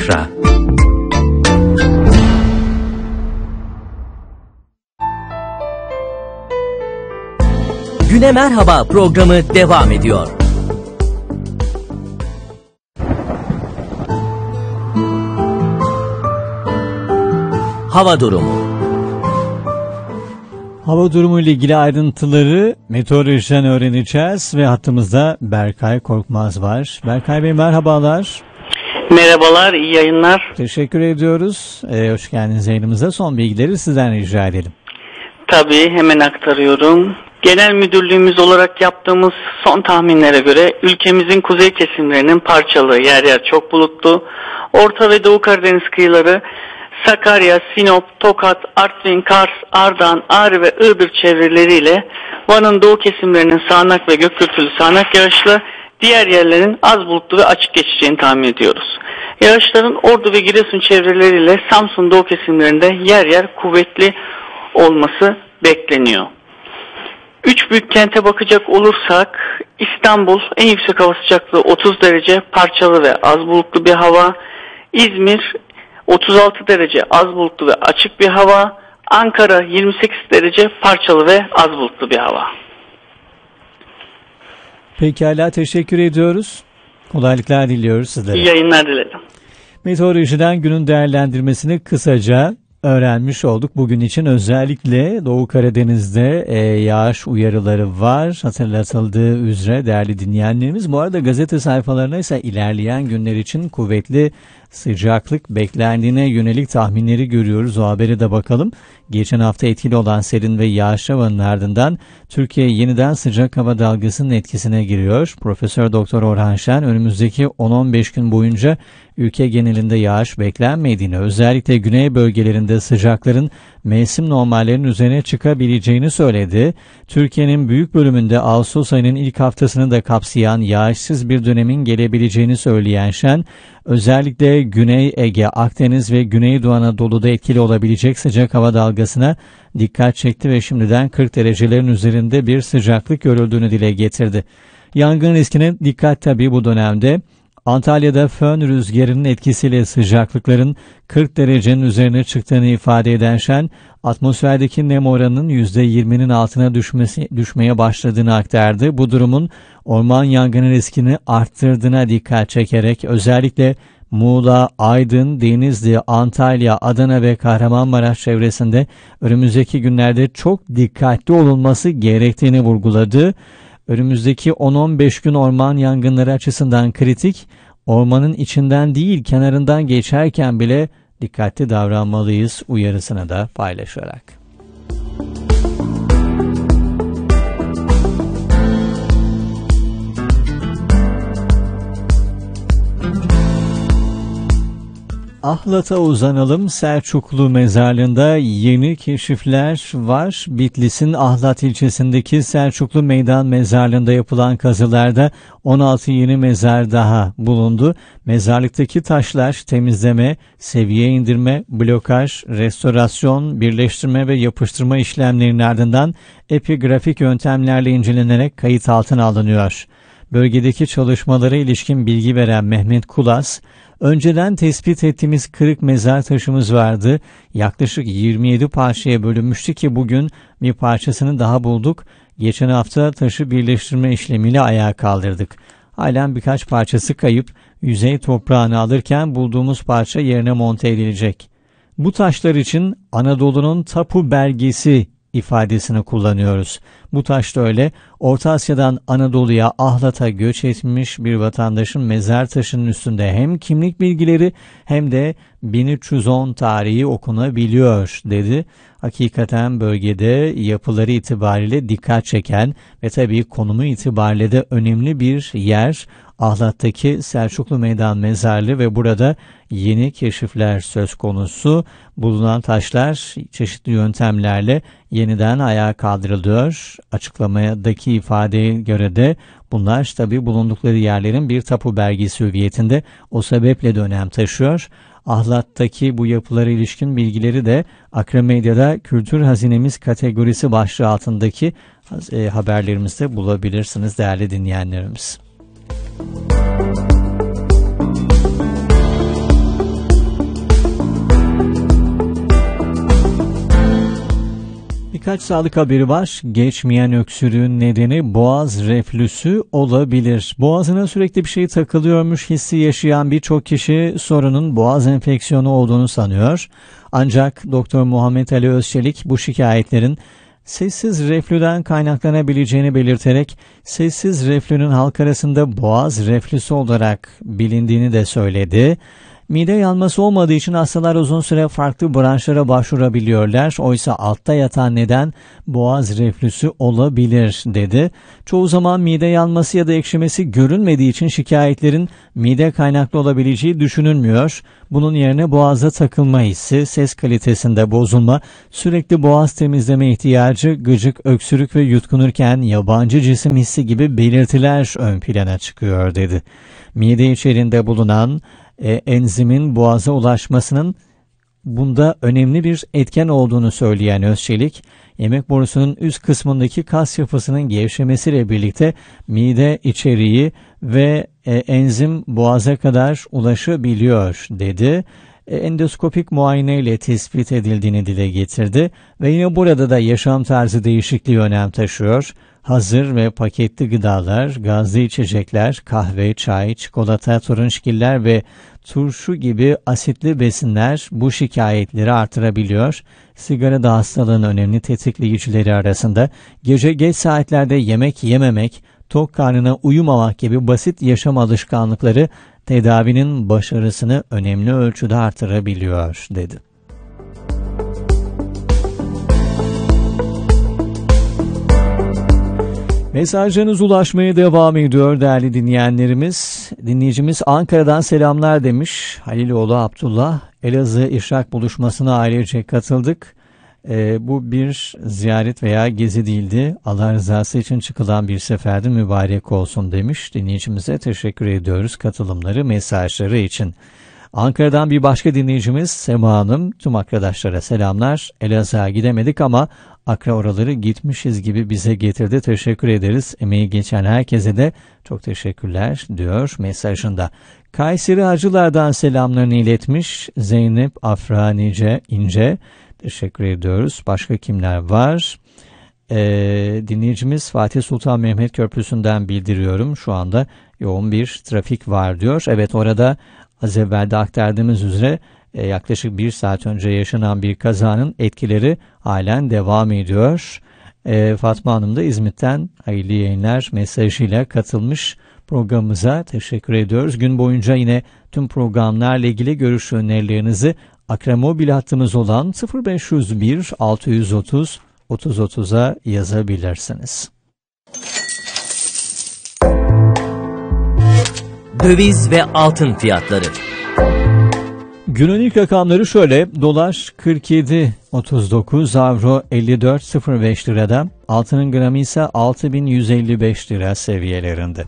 Büşra. Güne Merhaba programı devam ediyor. Hava durumu. Hava durumu ile ilgili ayrıntıları meteorolojiden öğreneceğiz ve hattımızda Berkay Korkmaz var. Berkay Bey merhabalar. Merhabalar, iyi yayınlar. Teşekkür ediyoruz. Hoş geldiniz yayınımıza. Son bilgileri sizden rica edelim. Tabii, hemen aktarıyorum. Genel müdürlüğümüz olarak yaptığımız son tahminlere göre ülkemizin kuzey kesimlerinin parçalı, yer yer çok bulutlu, Orta ve Doğu Karadeniz kıyıları, Sakarya, Sinop, Tokat, Artvin, Kars, Ardahan, Ağrı ve Iğdır çevreleriyle Van'ın doğu kesimlerinin sağanak ve gök gürültülü sağanak yağışlı, diğer yerlerin az bulutlu ve açık geçeceğini tahmin ediyoruz. Yağışların Ordu ve Giresun çevreleriyle Samsun doğu kesimlerinde yer yer kuvvetli olması bekleniyor. Üç büyük kente bakacak olursak İstanbul en yüksek hava sıcaklığı 30 derece, parçalı ve az bulutlu bir hava. İzmir 36 derece, az bulutlu ve açık bir hava. Ankara 28 derece, parçalı ve az bulutlu bir hava. Pekala, teşekkür ediyoruz. Kolaylıklar diliyoruz sizlere. İyi yayınlar dilerim. Meteorolojiden günün değerlendirmesini kısaca öğrenmiş olduk. Bugün için özellikle Doğu Karadeniz'de yağış uyarıları var. Hatırlatıldığı üzere değerli dinleyenlerimiz. Bu arada gazete sayfalarına ise ilerleyen günler için kuvvetli sıcaklık beklendiğine yönelik tahminleri görüyoruz. O habere de bakalım. Geçen hafta etkili olan serin ve yağışlı havanın ardından Türkiye yeniden sıcak hava dalgasının etkisine giriyor. Profesör Doktor Orhan Şen önümüzdeki 10-15 gün boyunca ülke genelinde yağış beklenmediğini, özellikle güney bölgelerinde sıcakların mevsim normallerinin üzerine çıkabileceğini söyledi. Türkiye'nin büyük bölümünde Ağustos ayının ilk haftasını da kapsayan yağışsız bir dönemin gelebileceğini söyleyen Şen, özellikle Güney Ege, Akdeniz ve Güneydoğu Anadolu'da etkili olabilecek sıcak hava dalgasına dikkat çekti ve şimdiden 40 derecelerin üzerinde bir sıcaklık görüldüğünü dile getirdi. Yangın riskine dikkat tabii bu dönemde. Antalya'da fön rüzgarının etkisiyle sıcaklıkların 40 derecenin üzerine çıktığını ifade eden Şen, atmosferdeki nem oranının %20'nin altına düşmeye başladığını aktardı. Bu durumun orman yangını riskini arttırdığına dikkat çekerek özellikle Muğla, Aydın, Denizli, Antalya, Adana ve Kahramanmaraş çevresinde önümüzdeki günlerde çok dikkatli olunması gerektiğini vurguladı. Önümüzdeki 10-15 gün orman yangınları açısından kritik, ormanın içinden değil kenarından geçerken bile dikkatli davranmalıyız uyarısını da paylaşarak. Ahlat'a uzanalım. Selçuklu mezarlığında yeni keşifler var. Bitlis'in Ahlat ilçesindeki Selçuklu Meydan Mezarlığı'nda yapılan kazılarda 16 yeni mezar daha bulundu. Mezarlıktaki taşlar temizleme, seviye indirme, blokaj, restorasyon, birleştirme ve yapıştırma işlemlerinin ardından epigrafik yöntemlerle incelenerek kayıt altına alınıyor. Bölgedeki çalışmalara ilişkin bilgi veren Mehmet Kulas, önceden tespit ettiğimiz kırık mezar taşımız vardı. Yaklaşık 27 parçaya bölünmüştü ki bugün bir parçasını daha bulduk. Geçen hafta taşı birleştirme işlemiyle ayağa kaldırdık. Halen birkaç parçası kayıp, yüzey toprağını alırken bulduğumuz parça yerine monte edilecek. Bu taşlar için Anadolu'nun tapu belgesi ifadesini kullanıyoruz. Bu taş da öyle. Orta Asya'dan Anadolu'ya, Ahlat'a göç etmiş bir vatandaşın mezar taşının üstünde hem kimlik bilgileri hem de 1310 tarihi okunabiliyor dedi. Hakikaten bölgede yapıları itibariyle dikkat çeken ve tabii konumu itibariyle de önemli bir yer. Ahlat'taki Selçuklu Meydan Mezarlığı ve burada yeni keşifler söz konusu. Bulunan taşlar çeşitli yöntemlerle yeniden ayağa kaldırılıyor. Açıklamadaki ifadeye göre de bunlar tabii bulundukları yerlerin bir tapu belgesi hüviyetinde, o sebeple de önem taşıyor. Ahlat'taki bu yapılara ilişkin bilgileri de Akra Medya'da Kültür Hazinemiz kategorisi başlığı altındaki haberlerimizde bulabilirsiniz değerli dinleyenlerimiz. Birkaç sağlık haberi var. Geçmeyen öksürüğün nedeni boğaz reflüsü olabilir. Boğazına sürekli bir şey takılıyormuş hissi yaşayan birçok kişi sorunun boğaz enfeksiyonu olduğunu sanıyor. Ancak Doktor Muhammed Ali Özçelik bu şikayetlerin sessiz reflüden kaynaklanabileceğini belirterek sessiz reflünün halk arasında boğaz reflüsü olarak bilindiğini de söyledi. Mide yanması olmadığı için hastalar uzun süre farklı branşlara başvurabiliyorlar. Oysa altta yatan neden boğaz reflüsü olabilir dedi. Çoğu zaman mide yanması ya da ekşimesi görülmediği için şikayetlerin mide kaynaklı olabileceği düşünülmüyor. Bunun yerine boğazda takılma hissi, ses kalitesinde bozulma, sürekli boğaz temizleme ihtiyacı, gıcık, öksürük ve yutkunurken yabancı cisim hissi gibi belirtiler ön plana çıkıyor dedi. Mide içerisinde bulunan enzimin boğaza ulaşmasının bunda önemli bir etken olduğunu söyleyen Özçelik, yemek borusunun üst kısmındaki kas yapısının gevşemesiyle birlikte mide içeriği ve enzim boğaza kadar ulaşabiliyor dedi. Endoskopik muayene ile tespit edildiğini dile getirdi ve yine burada da yaşam tarzı değişikliği önem taşıyor. Hazır ve paketli gıdalar, gazlı içecekler, kahve, çay, çikolata, turunçgiller ve turşu gibi asitli besinler bu şikayetleri artırabiliyor. Sigara da hastalığın önemli tetikleyicileri arasında. Gece geç saatlerde yemek yememek, tok karnına uyumamak gibi basit yaşam alışkanlıkları tedavinin başarısını önemli ölçüde artırabiliyor dedi. Mesajlarınız ulaşmaya devam ediyor değerli dinleyenlerimiz. Dinleyicimiz Ankara'dan selamlar demiş. Haliloğlu Abdullah, Elazığ İşrak buluşmasına ailece katıldık. Bu bir ziyaret veya gezi değildi. Allah rızası için çıkılan bir seferdi, mübarek olsun demiş. Dinleyicimize teşekkür ediyoruz katılımları, mesajları için. Ankara'dan bir başka dinleyicimiz Sema Hanım, tüm arkadaşlara selamlar. Elazığ'a gidemedik ama Akra oraları gitmişiz gibi bize getirdi. Teşekkür ederiz. Emeği geçen herkese de çok teşekkürler diyor mesajında. Kayseri Hacılar'dan selamlarını iletmiş Zeynep Afra İnce. Teşekkür ediyoruz. Başka kimler var? Dinleyicimiz Fatih Sultan Mehmet Köprüsü'nden bildiriyorum. Şu anda yoğun bir trafik var diyor. Evet, orada az evvel de aktardığımız üzere yaklaşık bir saat önce yaşanan bir kazanın etkileri halen devam ediyor. Fatma Hanım da İzmit'ten hayırlı yayınlar mesajıyla katılmış programımıza. Teşekkür ediyoruz. Gün boyunca yine tüm programlarla ilgili görüş önerilerinizi Akra mobil hattımız olan 0501 630 3030'a yazabilirsiniz. Döviz ve altın fiyatları. Günün ilk rakamları şöyle: dolar 47.39, avro 54.05 lirada, altının gramı ise 6.155 lira seviyelerinde.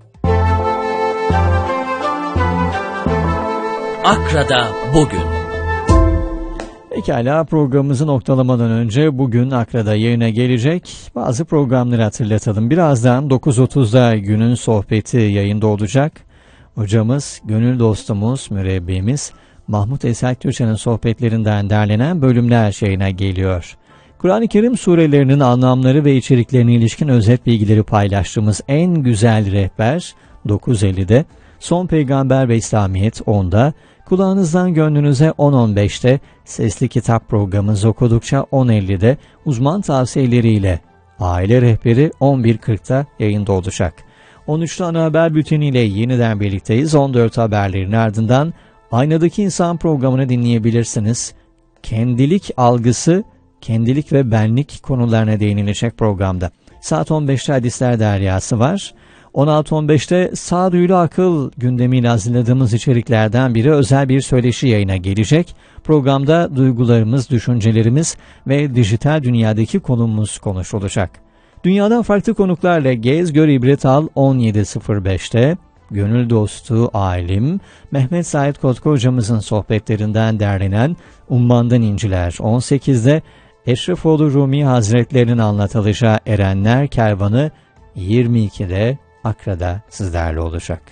Akra'da bugün. Pekala, programımızı noktalamadan önce bugün Akra'da yayına gelecek bazı programları hatırlatalım. Birazdan 9.30'da günün sohbeti yayında olacak. Hocamız, gönül dostumuz, mürebbimiz Mahmut Esel Türkçe'nin sohbetlerinden derlenen bölümler yayına geliyor. Kur'an-ı Kerim surelerinin anlamları ve içeriklerine ilişkin özet bilgileri paylaştığımız En Güzel Rehber 9.50'de, Son Peygamber ve İslamiyet 10'da, kulağınızdan gönlünüze 10.15'te, Sesli Kitap programımız okudukça 10.50'de, uzman tavsiyeleriyle Aile Rehberi 11.40'da yayında olacak. 13'te ana haber bülteniyle yeniden birlikteyiz. 14 haberlerin ardından Aynadaki İnsan programını dinleyebilirsiniz. Kendilik algısı, kendilik ve benlik konularına değinilecek programda. Saat 15'te Hadisler Deryası var. 16.15'te Sağduyulu Akıl gündemiyle hazırladığımız içeriklerden biri özel bir söyleşi yayına gelecek. Programda duygularımız, düşüncelerimiz ve dijital dünyadaki konumuz konuşulacak. Dünyadan farklı konuklarla Gez, Gör, İbret Al 17.05'te, Gönül Dostu Alim Mehmet Said Kotku hocamızın sohbetlerinden derlenen Umman'dan İnciler 18'de, Eşrefoğlu Rumi Hazretlerinin anlatılacağı Erenler Kervanı 22'de Akra'da sizlerle olacak.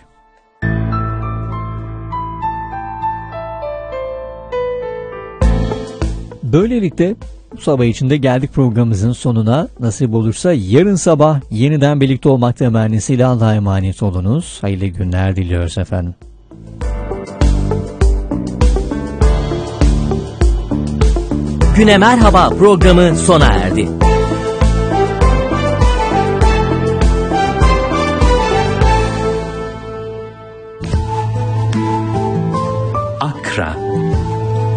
Böylelikle Bu sabah için de geldik programımızın sonuna. Nasip olursa yarın sabah yeniden birlikte olmak temennisiyle Allah'a emanet olunuz. Hayırlı günler diliyoruz efendim. Güne Merhaba programı sona erdi. Akra